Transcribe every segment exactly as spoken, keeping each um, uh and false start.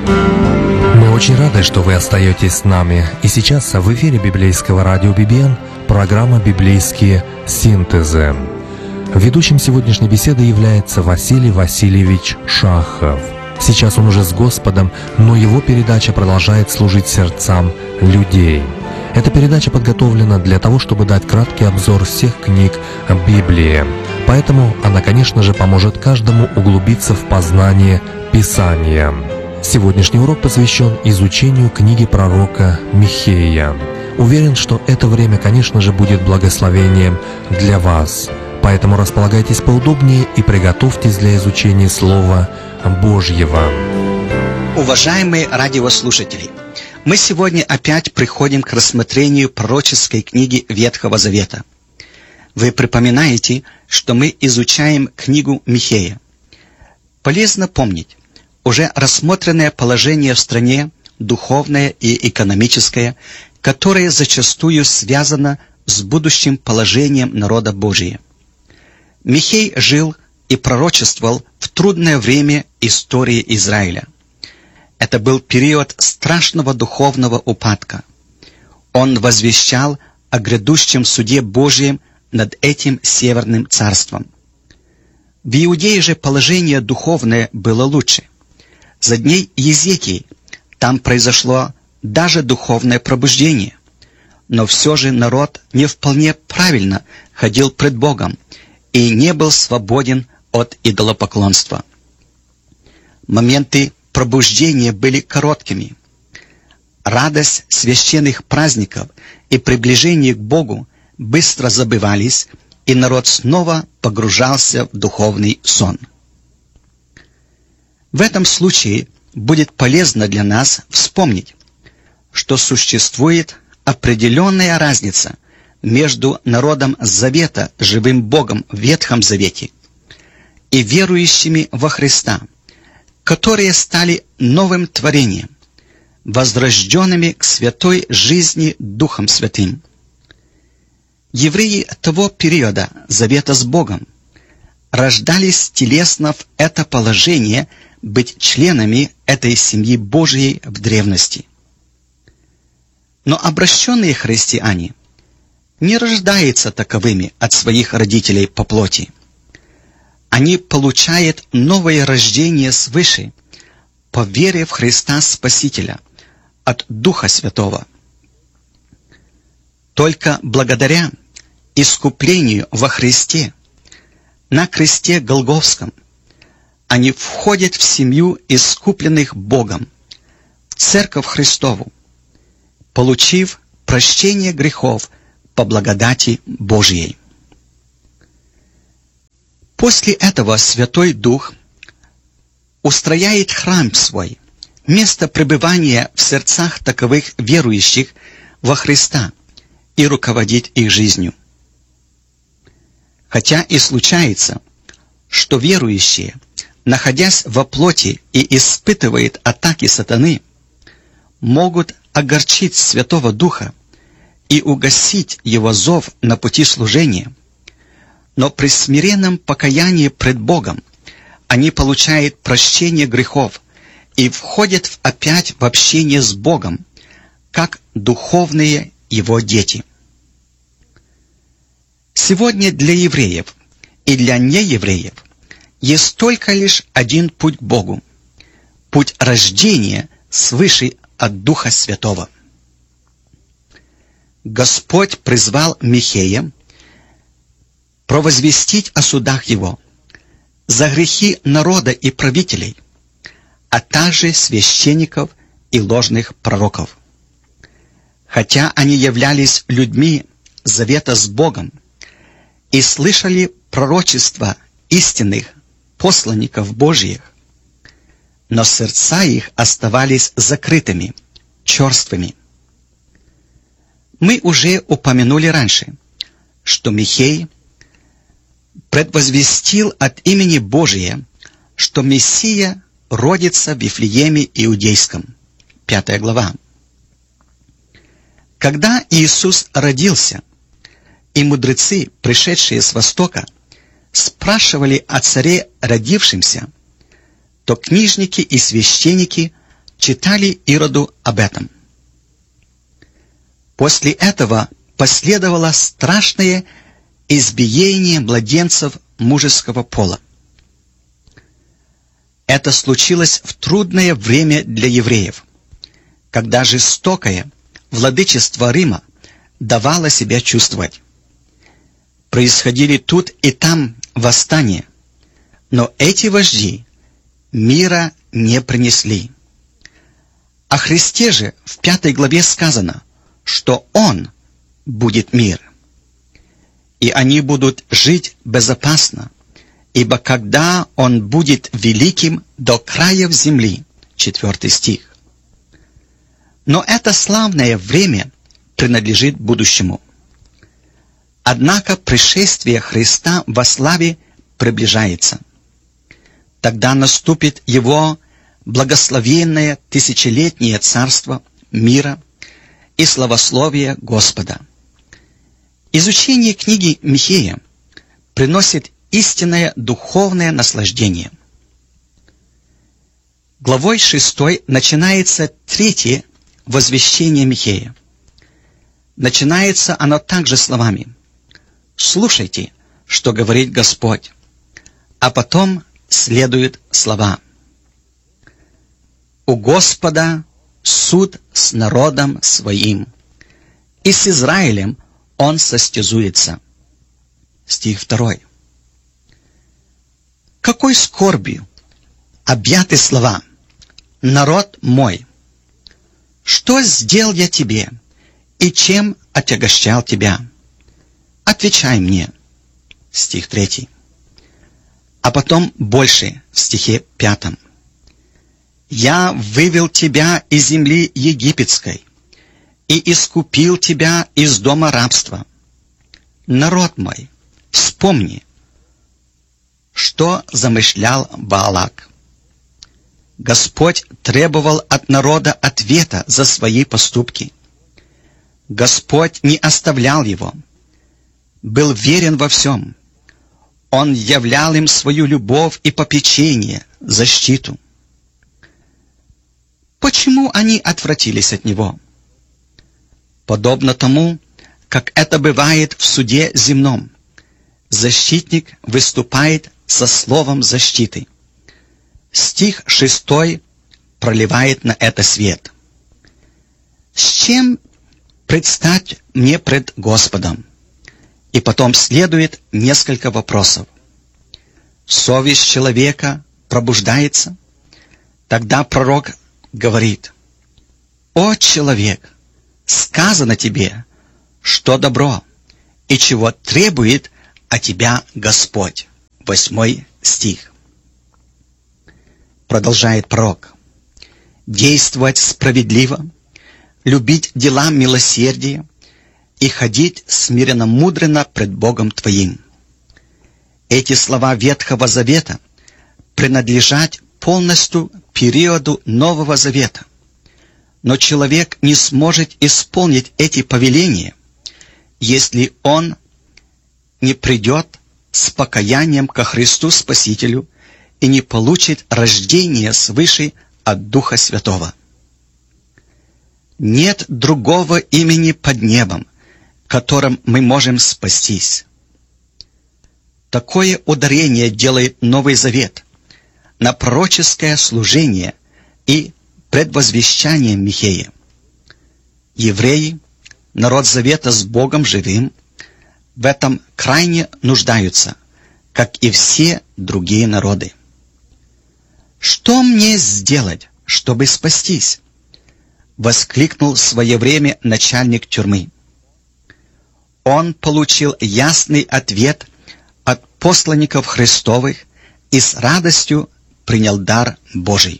Мы очень рады, что вы остаетесь с нами. И сейчас в эфире библейского радио би би эн программа «Библейские синтезы». Ведущим сегодняшней беседы является Василий Васильевич Шахов. Сейчас он уже с Господом, но его передача продолжает служить сердцам людей. Эта передача подготовлена для того, чтобы дать краткий обзор всех книг Библии. Поэтому она, конечно же, поможет каждому углубиться в познание Писания. Сегодняшний урок посвящен изучению книги пророка Михея. Уверен, что это время, конечно же, будет благословением для вас. Поэтому располагайтесь поудобнее и приготовьтесь для изучения Слова Божьего. Уважаемые радиослушатели, мы сегодня опять приходим к рассмотрению пророческой книги Ветхого Завета. Вы припоминаете, что мы изучаем книгу Михея. Полезно помнить, уже рассмотренное положение в стране, духовное и экономическое, которое зачастую связано с будущим положением народа Божия. Михей жил и пророчествовал в трудное время истории Израиля. Это был период страшного духовного упадка. Он возвещал о грядущем суде Божьем над этим северным царством. В Иудее же положение духовное было лучше. За дней Езекии там произошло даже духовное пробуждение. Но все же народ не вполне правильно ходил пред Богом и не был свободен от идолопоклонства. Моменты пробуждения были короткими. Радость священных праздников и приближение к Богу быстро забывались, и народ снова погружался в духовный сон. В этом случае будет полезно для нас вспомнить, что существует определенная разница между народом Завета, живым Богом в Ветхом Завете, и верующими во Христа, которые стали новым творением, возрожденными к святой жизни Духом Святым. Евреи того периода Завета с Богом рождались телесно в это положение быть членами этой семьи Божьей в древности. Но обращенные христиане не рождаются таковыми от своих родителей по плоти. Они получают новое рождение свыше по вере в Христа Спасителя от Духа Святого. Только благодаря искуплению во Христе на кресте Голгофском они входят в семью искупленных Богом, в Церковь Христову, получив прощение грехов по благодати Божьей. После этого Святой Дух устрояет храм свой, место пребывания в сердцах таковых верующих во Христа, и руководит их жизнью. Хотя и случается, что верующие, находясь во плоти и испытывают атаки сатаны, могут огорчить Святого Духа и угасить Его зов на пути служения, но при смиренном покаянии пред Богом они получают прощение грехов и входят опять в общение с Богом, как духовные Его дети. Сегодня для евреев и для неевреев есть только лишь один путь к Богу – путь рождения свыше от Духа Святого. Господь призвал Михея провозвестить о судах его, за грехи народа и правителей, а также священников и ложных пророков. Хотя они являлись людьми завета с Богом и слышали пророчества истинных посланников Божьих, но сердца их оставались закрытыми, черствыми. Мы уже упомянули раньше, что Михей предвозвестил от имени Божия, что Мессия родится в Вифлееме Иудейском. Пятая глава. Когда Иисус родился, и мудрецы, пришедшие с Востока, спрашивали о царе родившемся, то книжники и священники читали Ироду об этом. После этого последовало страшное избиение младенцев мужеского пола. Это случилось в трудное время для евреев, когда жестокое владычество Рима давало себя чувствовать. Происходили тут и там восстания, но эти вожди мира не принесли. О Христе же в пятой главе сказано, что Он будет мир. И они будут жить безопасно, ибо когда Он будет великим до краев земли. Четвертый стих. Но это славное время принадлежит будущему. Однако пришествие Христа во славе приближается. Тогда наступит Его благословенное тысячелетнее царство мира и славословие Господа. Изучение книги Михея приносит истинное духовное наслаждение. Главой шестой начинается третье возвещение Михея. Начинается оно также словами: «Слушайте, что говорит Господь», а потом следуют слова: «У Господа суд с народом своим, и с Израилем Он состязуется». Стих второй. Какой скорбью объяты слова: «Народ мой, что сделал я тебе, и чем отягощал тебя? Отвечай мне». Стих третий. А потом больше в стихе пятом. «Я вывел тебя из земли египетской и искупил тебя из дома рабства. Народ мой, вспомни, что замышлял Ваалак. Господь требовал от народа ответа за свои поступки. Господь не оставлял его, был верен во всем. Он являл им свою любовь и попечение, защиту. Почему они отвратились от него? Подобно тому, как это бывает в суде земном, защитник выступает со словом защиты. Стих шестой проливает на это свет. С чем предстать мне пред Господом? И потом следует несколько вопросов. Совесть человека пробуждается. Тогда пророк говорит: «О человек, сказано тебе, что добро, и чего требует от тебя Господь». Восьмой стих. Продолжает пророк: «Действовать справедливо, любить дела милосердия и ходить смиренно-мудренно пред Богом твоим». Эти слова Ветхого Завета принадлежат полностью периоду Нового Завета. Но человек не сможет исполнить эти повеления, если он не придет с покаянием ко Христу Спасителю и не получит рождение свыше от Духа Святого. Нет другого имени под небом, которым мы можем спастись. Такое ударение делает Новый Завет на пророческое служение и предвозвещание Михея. Евреи, народ Завета с Богом живым, в этом крайне нуждаются, как и все другие народы. «Что мне сделать, чтобы спастись?» — воскликнул в свое время начальник тюрьмы. Он получил ясный ответ от посланников Христовых и с радостью принял дар Божий.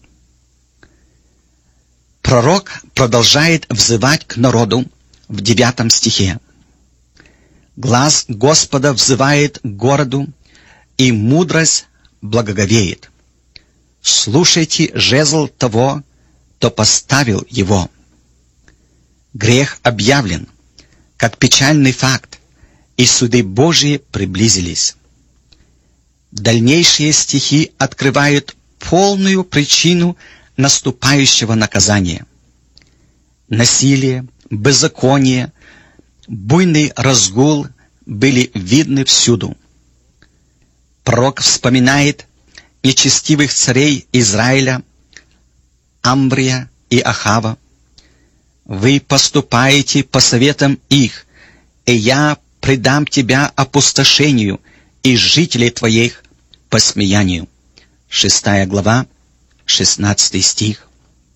Пророк продолжает взывать к народу в девятом стихе. «Глаз Господа взывает к городу, и мудрость благоговеет. Слушайте жезл того, кто поставил его. Грех объявлен, как печальный факт, и суды Божьи приблизились». Дальнейшие стихи открывают полную причину наступающего наказания. Насилие, беззаконие, буйный разгул были видны всюду. Пророк вспоминает нечестивых царей Израиля, Амврия и Ахава. «Вы поступаете по советам их, и я предам тебя опустошению и жителей твоих посмеянию». Шестая глава, шестнадцатый стих.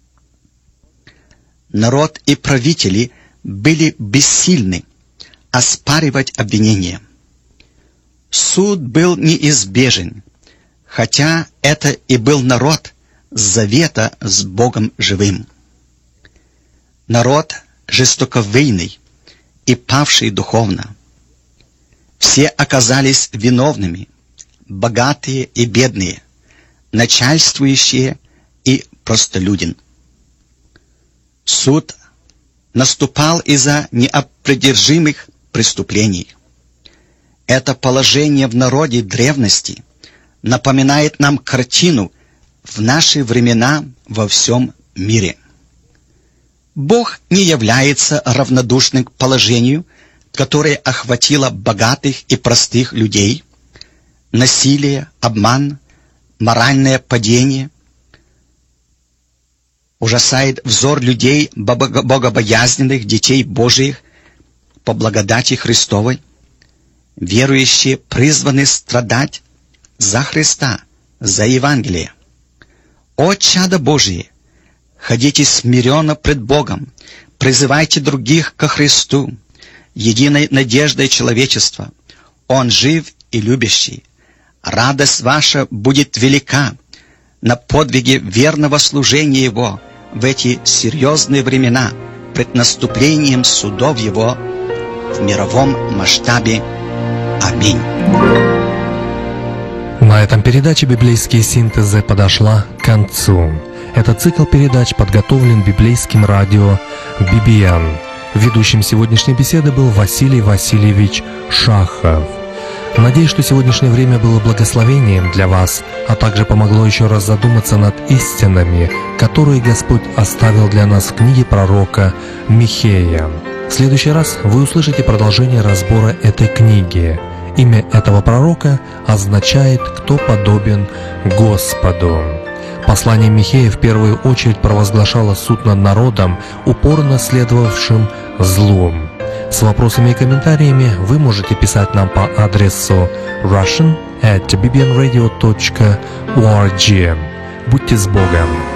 Народ и правители были бессильны оспаривать обвинения. Суд был неизбежен, хотя это и был народ завета с Богом живым. Народ жестоковыйный и павший духовно. Все оказались виновными, богатые и бедные, начальствующие и простолюдин. Суд наступал из-за неопровержимых преступлений. Это положение в народе древности напоминает нам картину в наши времена во всем мире. Бог не является равнодушным к положению, которое охватило богатых и простых людей, насилие, обман, моральное падение. Ужасает взор людей, богобоязненных детей Божиих по благодати Христовой. Верующие призваны страдать за Христа, за Евангелие. О, чадо Божие, ходите смиренно пред Богом, призывайте других ко Христу, единой надеждой человечества. Он жив и любящий. Радость ваша будет велика на подвиге верного служения Его в эти серьезные времена пред наступлением судов Его в мировом масштабе. Аминь. На этом передача «Библейские синтезы» подошла к концу. Этот цикл передач подготовлен библейским радио би би эн. Ведущим сегодняшней беседы был Василий Васильевич Шахов. Надеюсь, что сегодняшнее время было благословением для вас, а также помогло еще раз задуматься над истинами, которые Господь оставил для нас в книге пророка Михея. В следующий раз вы услышите продолжение разбора этой книги. Имя этого пророка означает «кто подобен Господу». Послание Михея в первую очередь провозглашало суд над народом, упорно следовавшим злу. С вопросами и комментариями вы можете писать нам по адресу russian at b b n radio dot org. Будьте с Богом!